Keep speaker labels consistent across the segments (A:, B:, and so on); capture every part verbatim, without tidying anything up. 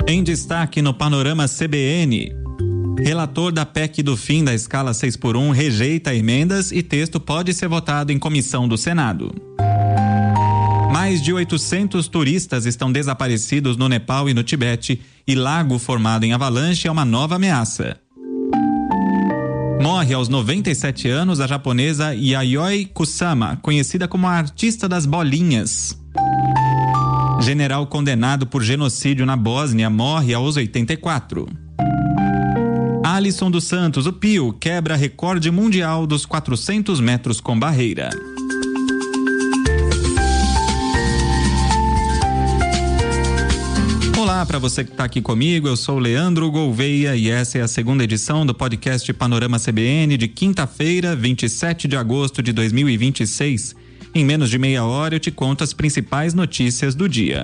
A: Em destaque no Panorama C B N, relator da P E C do fim da escala seis por um rejeita emendas e texto pode ser votado em comissão do Senado. Mais de oitocentos turistas estão desaparecidos no Nepal e no Tibete e lago formado em avalanche é uma nova ameaça. Morre aos noventa e sete anos a japonesa Yayoi Kusama, conhecida como a artista das bolinhas. General condenado por genocídio na Bósnia morre aos oitenta e quatro. Alisson dos Santos, o Pio, quebra recorde mundial dos quatrocentos metros com barreira. Olá para você que está aqui comigo, eu sou Leandro Gouveia e essa é a segunda edição do podcast Panorama C B N de quinta-feira, vinte e sete de agosto de dois mil e vinte e seis. Em menos de meia hora eu te conto as principais notícias do dia.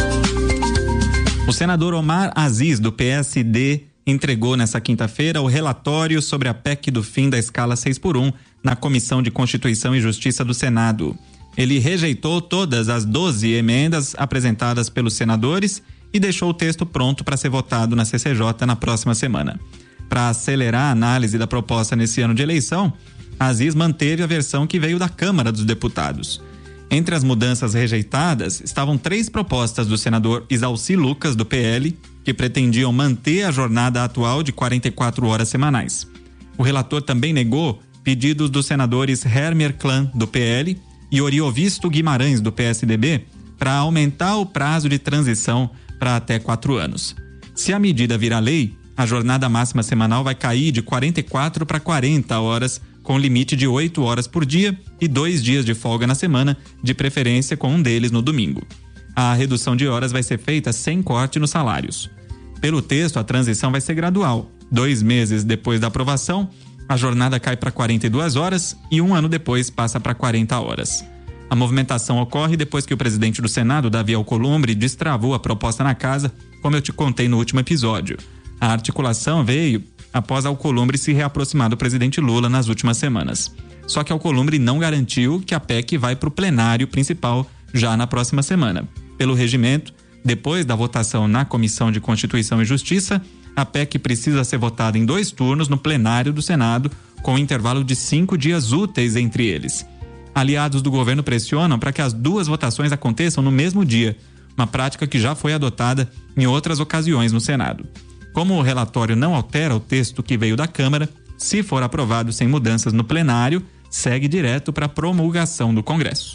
A: O senador Omar Aziz, do P S D, entregou nesta quinta-feira o relatório sobre a P E C do fim da escala seis por um na Comissão de Constituição e Justiça do Senado. Ele rejeitou todas as doze emendas apresentadas pelos senadores e deixou o texto pronto para ser votado na C C J na próxima semana. Para acelerar a análise da proposta nesse ano de eleição, Aziz manteve a versão que veio da Câmara dos Deputados. Entre as mudanças rejeitadas estavam três propostas do senador Isalci Lucas, do P L, que pretendiam manter a jornada atual de quarenta e quatro horas semanais. O relator também negou pedidos dos senadores Hermer Klan, do P L, e Oriovisto Guimarães, do P S D B, para aumentar o prazo de transição para até quatro anos. Se a medida virar lei, a jornada máxima semanal vai cair de quarenta e quatro para quarenta horas, com limite de oito horas por dia e dois dias de folga na semana, de preferência com um deles no domingo. A redução de horas vai ser feita sem corte nos salários. Pelo texto, a transição vai ser gradual. Dois meses depois da aprovação, a jornada cai para quarenta e duas horas e um ano depois passa para quarenta horas. A movimentação ocorre depois que o presidente do Senado, Davi Alcolumbre, destravou a proposta na casa, como eu te contei no último episódio. A articulação veio após Alcolumbre se reaproximar do presidente Lula nas últimas semanas. Só que Alcolumbre não garantiu que a P E C vai para o plenário principal já na próxima semana. Pelo regimento, depois da votação na Comissão de Constituição e Justiça, a P E C precisa ser votada em dois turnos no plenário do Senado, com um intervalo de cinco dias úteis entre eles. Aliados do governo pressionam para que as duas votações aconteçam no mesmo dia, uma prática que já foi adotada em outras ocasiões no Senado. Como o relatório não altera o texto que veio da Câmara, se for aprovado sem mudanças no plenário, segue direto para a promulgação do Congresso.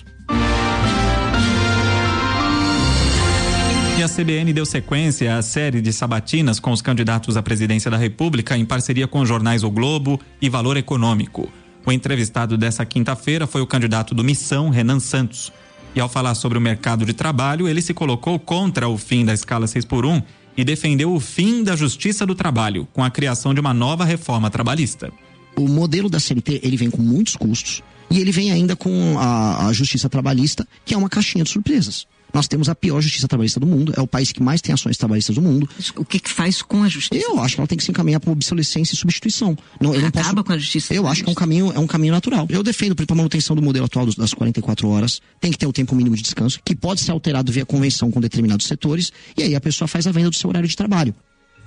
A: E a C B N deu sequência à série de sabatinas com os candidatos à presidência da República em parceria com os jornais O Globo e Valor Econômico. O entrevistado dessa quinta-feira foi o candidato do Missão, Renan Santos. E ao falar sobre o mercado de trabalho, ele se colocou contra o fim da escala seis por um e defendeu o fim da Justiça do Trabalho, com a criação de uma nova reforma trabalhista.
B: O modelo da C L T, ele vem com muitos custos e ele vem ainda com a, a Justiça Trabalhista, que é uma caixinha de surpresas. Nós temos a pior justiça trabalhista do mundo, é o país que mais tem ações trabalhistas do mundo.
C: O que que faz com a justiça?
B: Eu acho que ela tem que se encaminhar para obsolescência e substituição. Não, eu não
C: Acaba
B: posso...
C: com a justiça?
B: Eu acho que é um caminho, é um caminho natural. Eu defendo para a manutenção do modelo atual das quarenta e quatro horas, tem que ter um tempo mínimo de descanso, que pode ser alterado via convenção com determinados setores, e aí a pessoa faz a venda do seu horário de trabalho.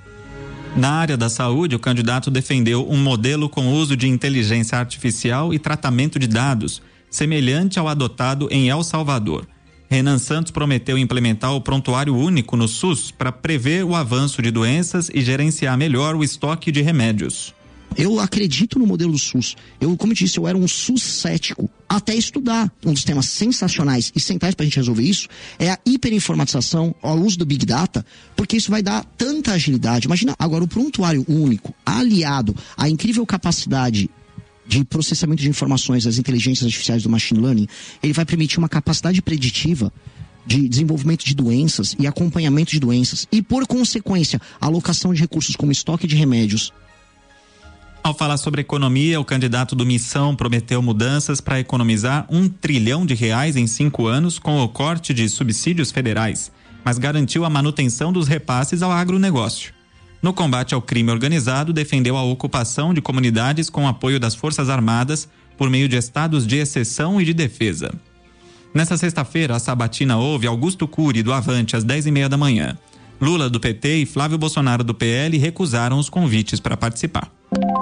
A: Na área da saúde, o candidato defendeu um modelo com uso de inteligência artificial e tratamento de dados, semelhante ao adotado em El Salvador. Renan Santos prometeu implementar o prontuário único no SUS para prever o avanço de doenças e gerenciar melhor o estoque de remédios.
B: Eu acredito no modelo do SUS. Eu, como eu disse, eu era um SUS cético até estudar. Um dos temas sensacionais e centrais para a gente resolver isso é a hiperinformatização, o uso do Big Data, porque isso vai dar tanta agilidade. Imagina agora o prontuário único, aliado à incrível capacidade de processamento de informações das inteligências artificiais do machine learning, ele vai permitir uma capacidade preditiva de desenvolvimento de doenças e acompanhamento de doenças e, por consequência, alocação de recursos como estoque de remédios.
A: Ao falar sobre economia, o candidato do Missão prometeu mudanças para economizar um trilhão de reais em cinco anos com o corte de subsídios federais, mas garantiu a manutenção dos repasses ao agronegócio. No combate ao crime organizado, defendeu a ocupação de comunidades com apoio das Forças Armadas por meio de estados de exceção e de defesa. Nessa sexta-feira, a sabatina ouve Augusto Cury, do Avante, às dez e meia da manhã. Lula do P T e Flávio Bolsonaro do P L recusaram os convites para participar.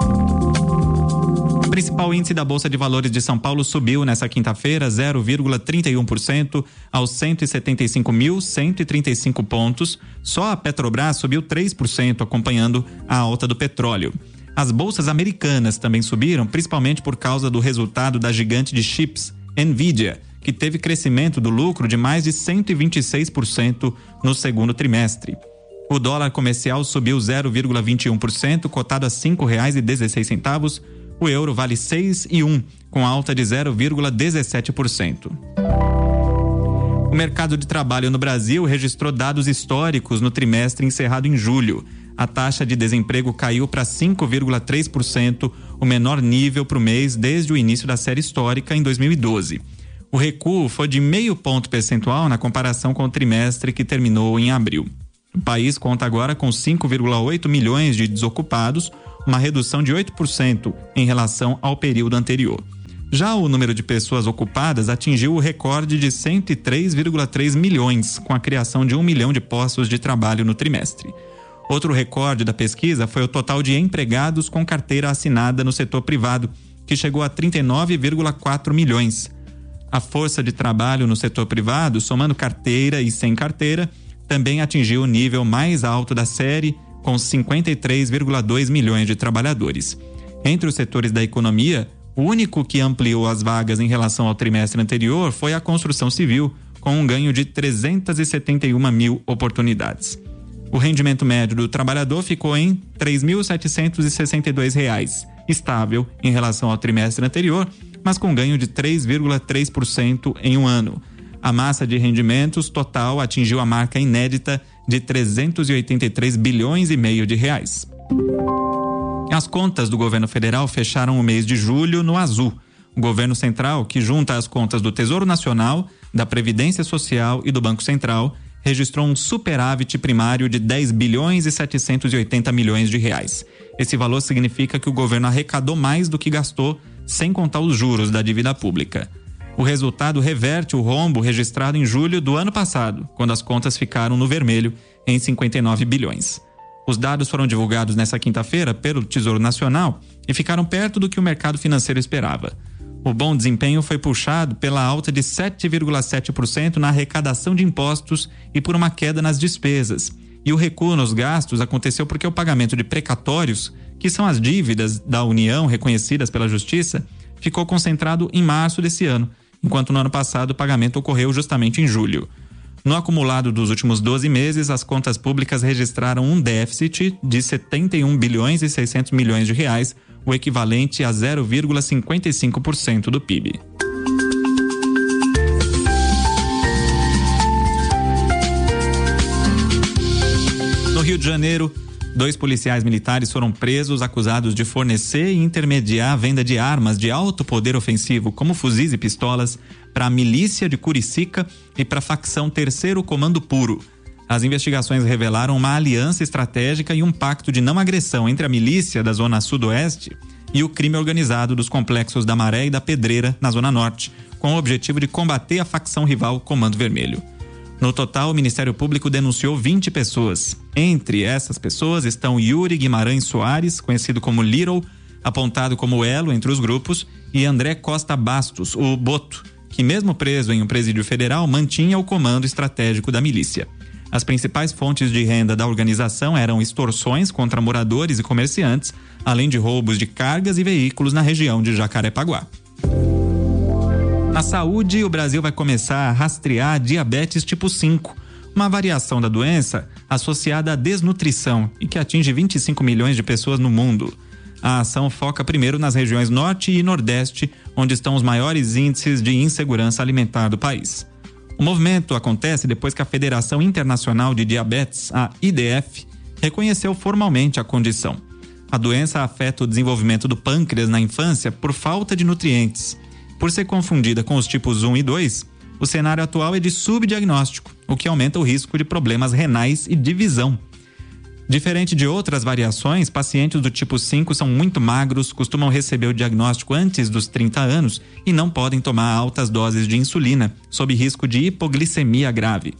A: O principal índice da Bolsa de Valores de São Paulo subiu nesta quinta-feira zero vírgula trinta e um por cento aos cento e setenta e cinco mil cento e trinta e cinco pontos. Só a Petrobras subiu três por cento, acompanhando a alta do petróleo. As bolsas americanas também subiram, principalmente por causa do resultado da gigante de chips, Nvidia, que teve crescimento do lucro de mais de cento e vinte e seis por cento no segundo trimestre. O dólar comercial subiu zero vírgula vinte e um por cento, cotado a cinco reais e dezesseis centavos. O euro vale seis reais e um centavo, com alta de zero vírgula dezessete por cento. O mercado de trabalho no Brasil registrou dados históricos no trimestre encerrado em julho. A taxa de desemprego caiu para cinco vírgula três por cento, o menor nível para o mês desde o início da série histórica em dois mil e doze. O recuo foi de meio ponto percentual na comparação com o trimestre que terminou em abril. O país conta agora com cinco vírgula oito milhões de desocupados, uma redução de oito por cento em relação ao período anterior. Já o número de pessoas ocupadas atingiu o recorde de cento e três vírgula três milhões, com a criação de um milhão de postos de trabalho no trimestre. Outro recorde da pesquisa foi o total de empregados com carteira assinada no setor privado, que chegou a trinta e nove vírgula quatro milhões. A força de trabalho no setor privado, somando carteira e sem carteira, também atingiu o nível mais alto da série, com cinquenta e três vírgula dois milhões de trabalhadores. Entre os setores da economia, o único que ampliou as vagas em relação ao trimestre anterior foi a construção civil, com um ganho de trezentas e setenta e uma mil oportunidades. O rendimento médio do trabalhador ficou em três mil setecentos e sessenta e dois reais, estável em relação ao trimestre anterior, mas com ganho de três vírgula três por cento em um ano. A massa de rendimentos total atingiu a marca inédita de trezentos e oitenta e três bilhões e meio de reais. As contas do governo federal fecharam o mês de julho no azul. O governo central, que junta as contas do Tesouro Nacional, da Previdência Social e do Banco Central, registrou um superávit primário de dez bilhões e setecentos e oitenta milhões de reais. Esse valor significa que o governo arrecadou mais do que gastou, sem contar os juros da dívida pública. O resultado reverte o rombo registrado em julho do ano passado, quando as contas ficaram no vermelho em cinquenta e nove bilhões. Os dados foram divulgados nesta quinta-feira pelo Tesouro Nacional e ficaram perto do que o mercado financeiro esperava. O bom desempenho foi puxado pela alta de sete vírgula sete por cento na arrecadação de impostos e por uma queda nas despesas. E o recuo nos gastos aconteceu porque o pagamento de precatórios, que são as dívidas da União reconhecidas pela Justiça, ficou concentrado em março desse ano, enquanto no ano passado o pagamento ocorreu justamente em julho. No acumulado dos últimos doze meses, as contas públicas registraram um déficit de setenta e um bilhões e seiscentos milhões de reais, o equivalente a zero vírgula cinquenta e cinco por cento do P I B. No Rio de Janeiro, dois policiais militares foram presos acusados de fornecer e intermediar a venda de armas de alto poder ofensivo, como fuzis e pistolas, para a milícia de Curicica e para a facção Terceiro Comando Puro. As investigações revelaram uma aliança estratégica e um pacto de não agressão entre a milícia da Zona Sudoeste e o crime organizado dos complexos da Maré e da Pedreira, na Zona Norte, com o objetivo de combater a facção rival Comando Vermelho. No total, o Ministério Público denunciou vinte pessoas. Entre essas pessoas estão Yuri Guimarães Soares, conhecido como Little, apontado como elo entre os grupos, e André Costa Bastos, o Boto, que mesmo preso em um presídio federal, mantinha o comando estratégico da milícia. As principais fontes de renda da organização eram extorsões contra moradores e comerciantes, além de roubos de cargas e veículos na região de Jacarepaguá. Na saúde, o Brasil vai começar a rastrear diabetes tipo cinco, uma variação da doença associada à desnutrição e que atinge vinte e cinco milhões de pessoas no mundo. A ação foca primeiro nas regiões Norte e Nordeste, onde estão os maiores índices de insegurança alimentar do país. O movimento acontece depois que a Federação Internacional de Diabetes, a I D F, reconheceu formalmente a condição. A doença afeta o desenvolvimento do pâncreas na infância por falta de nutrientes. Por ser confundida com os tipos um e dois, o cenário atual é de subdiagnóstico, o que aumenta o risco de problemas renais e de visão. Diferente de outras variações, pacientes do tipo cinco são muito magros, costumam receber o diagnóstico antes dos trinta anos e não podem tomar altas doses de insulina, sob risco de hipoglicemia grave.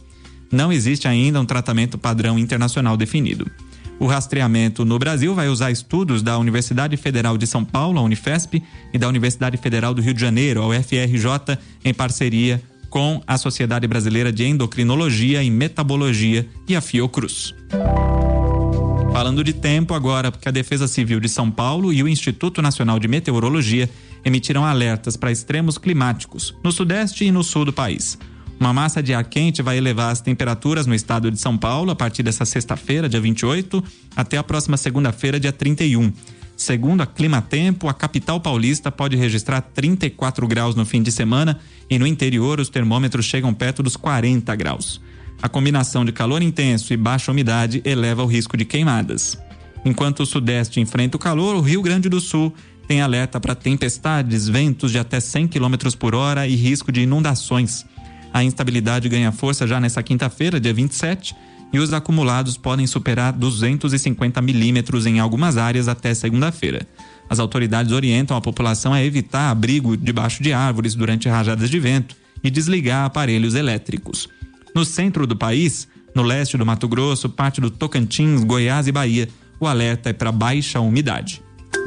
A: Não existe ainda um tratamento padrão internacional definido. O rastreamento no Brasil vai usar estudos da Universidade Federal de São Paulo, a Unifesp, e da Universidade Federal do Rio de Janeiro, a U F R J, em parceria com a Sociedade Brasileira de Endocrinologia e Metabologia e a Fiocruz. Falando de tempo agora, porque a Defesa Civil de São Paulo e o Instituto Nacional de Meteorologia emitiram alertas para extremos climáticos no sudeste e no sul do país. Uma massa de ar quente vai elevar as temperaturas no estado de São Paulo a partir dessa sexta-feira, dia vinte e oito, até a próxima segunda-feira, dia trinta e um. Segundo a Climatempo, a capital paulista pode registrar trinta e quatro graus no fim de semana e no interior os termômetros chegam perto dos quarenta graus. A combinação de calor intenso e baixa umidade eleva o risco de queimadas. Enquanto o sudeste enfrenta o calor, o Rio Grande do Sul tem alerta para tempestades, ventos de até cem quilômetros por hora e risco de inundações. A instabilidade ganha força já nessa quinta-feira, dia vinte e sete, e os acumulados podem superar duzentos e cinquenta milímetros em algumas áreas até segunda-feira. As autoridades orientam a população a evitar abrigo debaixo de árvores durante rajadas de vento e desligar aparelhos elétricos. No centro do país, no leste do Mato Grosso, parte do Tocantins, Goiás e Bahia, o alerta é para baixa umidade.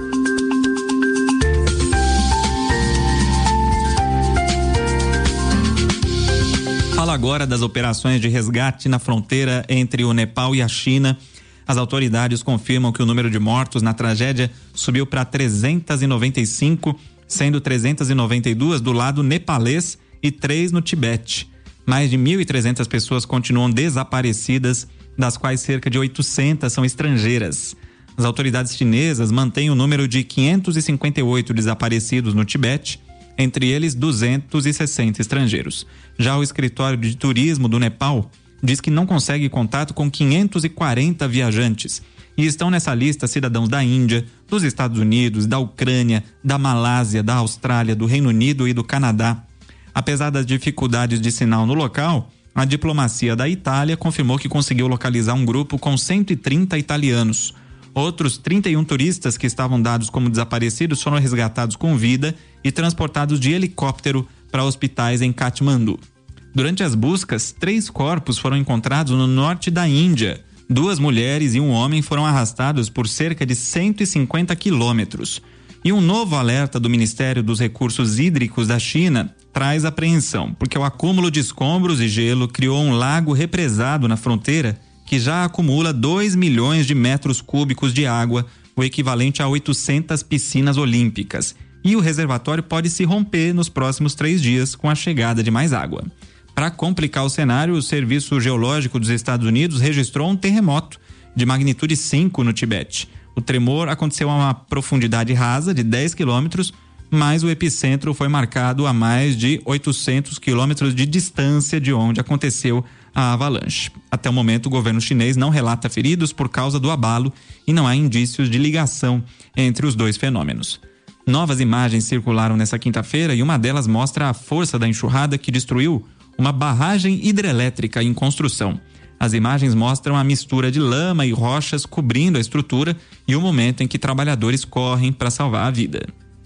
A: Fala agora das operações de resgate na fronteira entre o Nepal e a China. As autoridades confirmam que o número de mortos na tragédia subiu para trezentos e noventa e cinco, sendo trezentos e noventa e dois do lado nepalês e três no Tibete. Mais de mil e trezentas pessoas continuam desaparecidas, das quais cerca de oitocentas são estrangeiras. As autoridades chinesas mantêm o número de quinhentos e cinquenta e oito desaparecidos no Tibete, entre eles duzentos e sessenta estrangeiros. Já o escritório de turismo do Nepal diz que não consegue contato com quinhentos e quarenta viajantes. E estão nessa lista cidadãos da Índia, dos Estados Unidos, da Ucrânia, da Malásia, da Austrália, do Reino Unido e do Canadá. Apesar das dificuldades de sinal no local, a diplomacia da Itália confirmou que conseguiu localizar um grupo com cento e trinta italianos. Outros trinta e um turistas que estavam dados como desaparecidos foram resgatados com vida e transportados de helicóptero para hospitais em Katmandu. Durante as buscas, três corpos foram encontrados no norte da Índia. Duas mulheres e um homem foram arrastados por cerca de cento e cinquenta quilômetros. E um novo alerta do Ministério dos Recursos Hídricos da China traz apreensão, porque o acúmulo de escombros e gelo criou um lago represado na fronteira que já acumula dois milhões de metros cúbicos de água, o equivalente a oitocentas piscinas olímpicas. E o reservatório pode se romper nos próximos três dias com a chegada de mais água. Para complicar o cenário, o Serviço Geológico dos Estados Unidos registrou um terremoto de magnitude cinco no Tibete. O tremor aconteceu a uma profundidade rasa de dez quilômetros, mas o epicentro foi marcado a mais de oitocentos quilômetros de distância de onde aconteceu a avalanche. Até o momento, o governo chinês não relata feridos por causa do abalo e não há indícios de ligação entre os dois fenômenos. Novas imagens circularam nessa quinta-feira e uma delas mostra a força da enxurrada que destruiu uma barragem hidrelétrica em construção. As imagens mostram a mistura de lama e rochas cobrindo a estrutura e o momento em que trabalhadores correm para salvar a vida.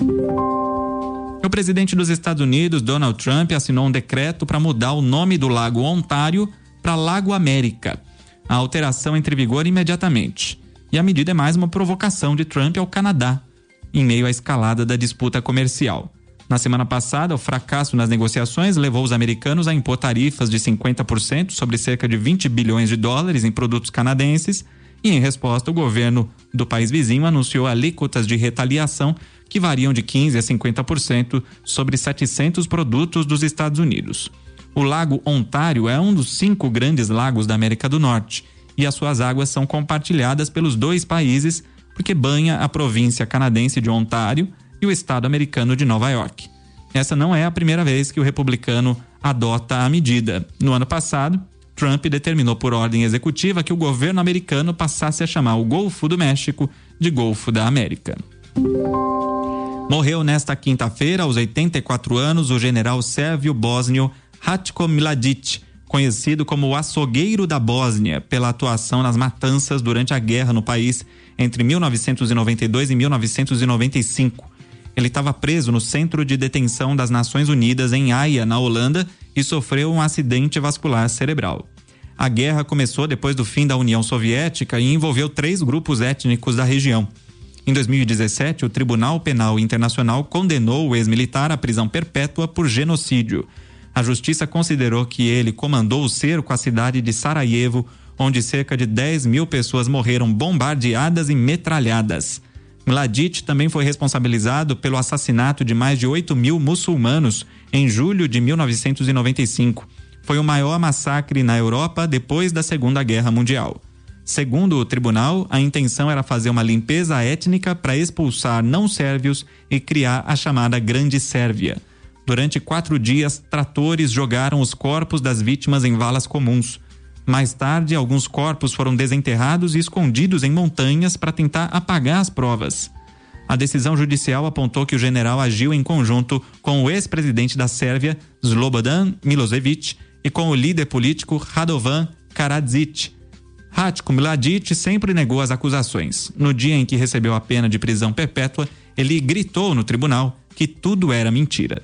A: O presidente dos Estados Unidos, Donald Trump, assinou um decreto para mudar o nome do Lago Ontário para Lago América. A alteração entra em vigor imediatamente. E a medida é mais uma provocação de Trump ao Canadá, em meio à escalada da disputa comercial. Na semana passada, o fracasso nas negociações levou os americanos a impor tarifas de cinquenta por cento sobre cerca de vinte bilhões de dólares em produtos canadenses e, em resposta, o governo do país vizinho anunciou alíquotas de retaliação que variam de quinze por cento a cinquenta por cento sobre setecentos produtos dos Estados Unidos. O Lago Ontário é um dos cinco grandes lagos da América do Norte e as suas águas são compartilhadas pelos dois países porque banha a província canadense de Ontário e o estado americano de Nova York. Essa não é a primeira vez que o republicano adota a medida. No ano passado, Trump determinou por ordem executiva que o governo americano passasse a chamar o Golfo do México de Golfo da América. Morreu nesta quinta-feira, aos oitenta e quatro anos, o general sérvio bósnio Ratko Mladic, conhecido como o açougueiro da Bósnia, pela atuação nas matanças durante a guerra no país entre mil novecentos e noventa e dois e mil novecentos e noventa e cinco. Ele estava preso no Centro de Detenção das Nações Unidas em Haia, na Holanda, e sofreu um acidente vascular cerebral. A guerra começou depois do fim da União Soviética e envolveu três grupos étnicos da região. Em dois mil e dezessete, o Tribunal Penal Internacional condenou o ex-militar à prisão perpétua por genocídio. A justiça considerou que ele comandou o cerco à cidade de Sarajevo, onde cerca de dez mil pessoas morreram bombardeadas e metralhadas. Mladic também foi responsabilizado pelo assassinato de mais de oito mil muçulmanos em julho de mil novecentos e noventa e cinco. Foi o maior massacre na Europa depois da Segunda Guerra Mundial. Segundo o tribunal, a intenção era fazer uma limpeza étnica para expulsar não-sérvios e criar a chamada Grande Sérvia. Durante quatro dias, tratores jogaram os corpos das vítimas em valas comuns. Mais tarde, alguns corpos foram desenterrados e escondidos em montanhas para tentar apagar as provas. A decisão judicial apontou que o general agiu em conjunto com o ex-presidente da Sérvia, Slobodan Milošević, e com o líder político Radovan Karadzic. Ratko Mladic sempre negou as acusações. No dia em que recebeu a pena de prisão perpétua, ele gritou no tribunal que tudo era mentira.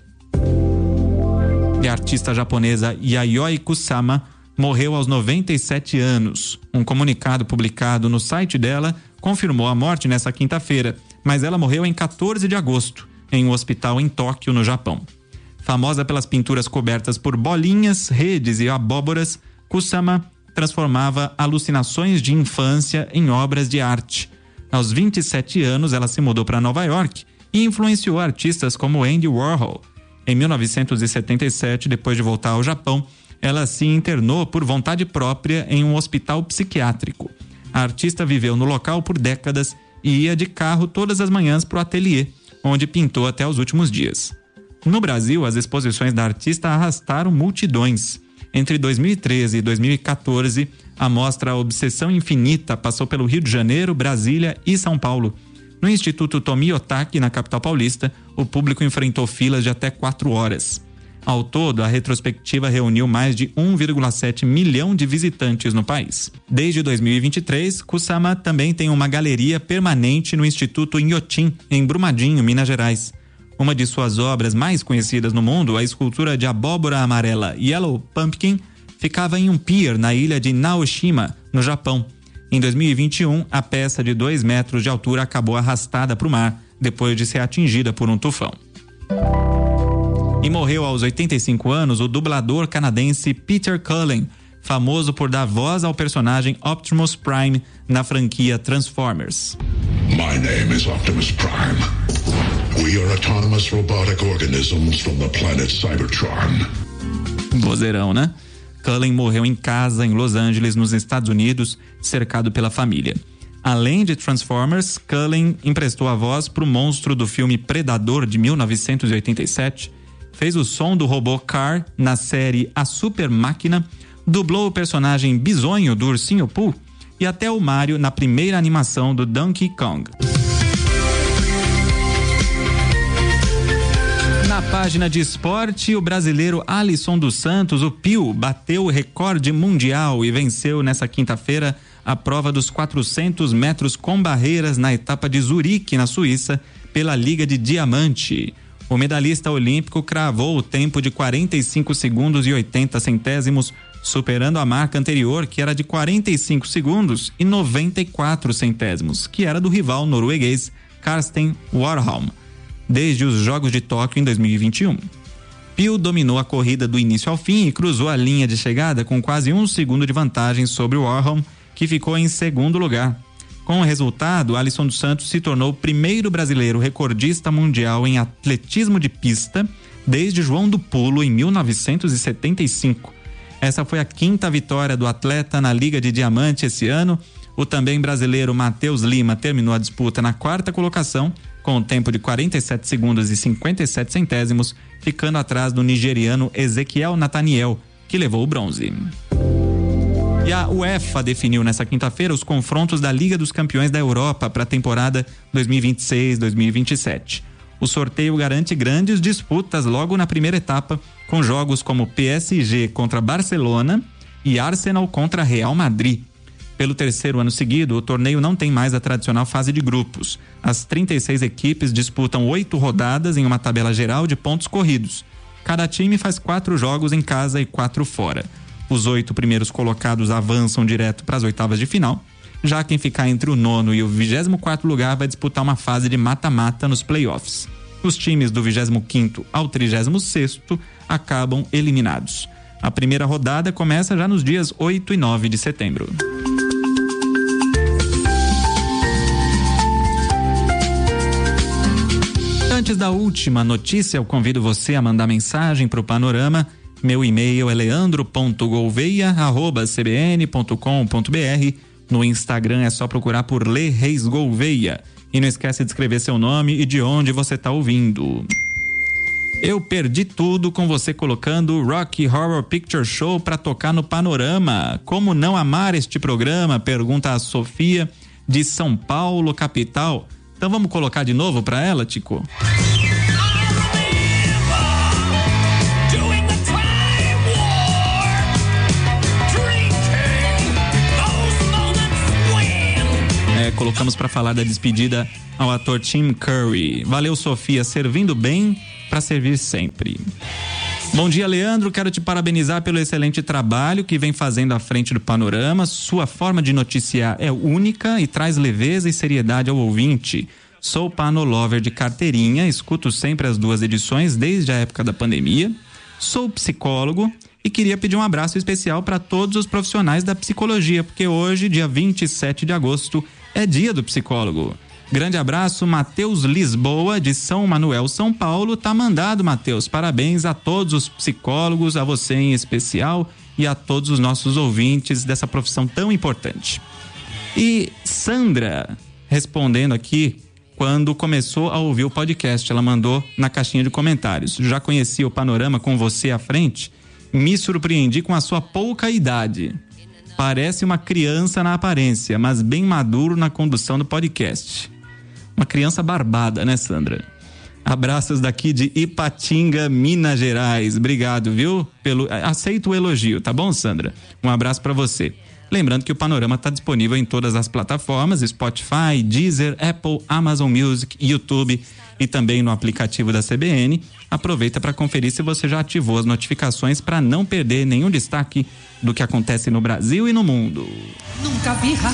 A: E a artista japonesa Yayoi Kusama morreu aos noventa e sete anos. Um comunicado publicado no site dela confirmou a morte nessa quinta-feira, mas ela morreu em quatorze de agosto, em um hospital em Tóquio, no Japão. Famosa pelas pinturas cobertas por bolinhas, redes e abóboras, Kusama transformava alucinações de infância em obras de arte. Aos vinte e sete anos, ela se mudou para Nova York e influenciou artistas como Andy Warhol. Em mil novecentos e setenta e sete, depois de voltar ao Japão, ela se internou por vontade própria em um hospital psiquiátrico. A artista viveu no local por décadas e ia de carro todas as manhãs para o ateliê, onde pintou até os últimos dias. No Brasil, as exposições da artista arrastaram multidões. Entre dois mil e treze e dois mil e quatorze, a mostra Obsessão Infinita passou pelo Rio de Janeiro, Brasília e São Paulo. No Instituto Tomi Otaki, na capital paulista, o público enfrentou filas de até quatro horas. Ao todo, a retrospectiva reuniu mais de um vírgula sete milhão de visitantes no país. Desde dois mil e vinte e três, Kusama também tem uma galeria permanente no Instituto Inhotim, em Brumadinho, Minas Gerais. Uma de suas obras mais conhecidas no mundo, a escultura de abóbora amarela Yellow Pumpkin, ficava em um pier na ilha de Naoshima, no Japão. Em dois mil e vinte e um, a peça de dois metros de altura acabou arrastada para o mar, depois de ser atingida por um tufão. E morreu aos oitenta e cinco anos o dublador canadense Peter Cullen, famoso por dar voz ao personagem Optimus Prime na franquia Transformers.
D: My name is Optimus Prime. We are autonomous robotic organisms from the planet Cybertron.
A: Vozeirão, né? Cullen morreu em casa em Los Angeles, nos Estados Unidos, cercado pela família. Além de Transformers, Cullen emprestou a voz para o monstro do filme Predador de mil novecentos e oitenta e sete, fez o som do robô Car na série A Super Máquina, dublou o personagem Bisonho do Ursinho Pooh e até o Mario na primeira animação do Donkey Kong. Na página de esporte, o brasileiro Alisson dos Santos, o Pio, bateu o recorde mundial e venceu nessa quinta-feira a prova dos quatrocentos metros com barreiras na etapa de Zurique, na Suíça, pela Liga de Diamante. O medalhista olímpico cravou o tempo de quarenta e cinco segundos e oitenta centésimos, superando a marca anterior, que era de quarenta e cinco segundos e noventa e quatro centésimos, que era do rival norueguês Karsten Warholm, desde os Jogos de Tóquio em dois mil e vinte e um. Pio dominou a corrida do início ao fim e cruzou a linha de chegada com quase um segundo de vantagem sobre o Warholm, que ficou em segundo lugar. Com o resultado, Alisson dos Santos se tornou o primeiro brasileiro recordista mundial em atletismo de pista desde João do Pulo, em mil novecentos e setenta e cinco. Essa foi a quinta vitória do atleta na Liga de Diamante esse ano. O também brasileiro Matheus Lima terminou a disputa na quarta colocação, com um tempo de quarenta e sete segundos e cinquenta e sete centésimos, ficando atrás do nigeriano Ezequiel Nathaniel, que levou o bronze. E a UEFA definiu nessa quinta-feira os confrontos da Liga dos Campeões da Europa para a temporada dois mil e vinte e seis dois mil e vinte e sete. O sorteio garante grandes disputas logo na primeira etapa, com jogos como P S G contra Barcelona e Arsenal contra Real Madrid. Pelo terceiro ano seguido, o torneio não tem mais a tradicional fase de grupos. As trinta e seis equipes disputam oito rodadas em uma tabela geral de pontos corridos. Cada time faz quatro jogos em casa e quatro fora. Os oito primeiros colocados avançam direto para as oitavas de final. Já quem ficar entre o nono e o vigésimo quarto lugar vai disputar uma fase de mata-mata nos playoffs. Os times do vigésimo quinto ao trigésimo sexto acabam eliminados. A primeira rodada começa já nos dias oito e nove de setembro. Antes da última notícia, eu convido você a mandar mensagem para o Panorama. Meu e-mail é leandro ponto gouveia arroba c b n ponto com ponto b r. No Instagram é só procurar por Lê Reis Gouveia. E não esquece de escrever seu nome e de onde você está ouvindo. Eu perdi tudo com você colocando Rocky Horror Picture Show para tocar no Panorama. Como não amar este programa? Pergunta a Sofia, de São Paulo, capital. Então vamos colocar de novo para ela, Tico? É, colocamos para falar da despedida ao ator Tim Curry. Valeu, Sofia, servindo bem para servir sempre. Bom dia, Leandro, quero te parabenizar pelo excelente trabalho que vem fazendo à frente do Panorama. Sua forma de noticiar é única e traz leveza e seriedade ao ouvinte. Sou panolover de carteirinha, escuto sempre as duas edições desde a época da pandemia. Sou psicólogo e queria pedir um abraço especial para todos os profissionais da psicologia, porque hoje, dia vinte e sete de agosto, é dia do psicólogo. Grande abraço, Matheus Lisboa, de São Manuel, São Paulo. Tá mandado, Matheus. Parabéns a todos os psicólogos, a você em especial e a todos os nossos ouvintes dessa profissão tão importante. E Sandra, respondendo aqui, quando começou a ouvir o podcast, ela mandou na caixinha de comentários: já conheci o Panorama com você à frente? Me surpreendi com a sua pouca idade. Parece uma criança na aparência, mas bem maduro na condução do podcast. Uma criança barbada, né, Sandra? Abraços daqui de Ipatinga, Minas Gerais. Obrigado, viu? Pelo... Aceito o elogio, tá bom, Sandra? Um abraço pra você. Lembrando que o Panorama está disponível em todas as plataformas: Spotify, Deezer, Apple, Amazon Music, YouTube e também no aplicativo da C B N. Aproveita para conferir se você já ativou as notificações para não perder nenhum destaque do que acontece no Brasil e no mundo.
C: Nunca vi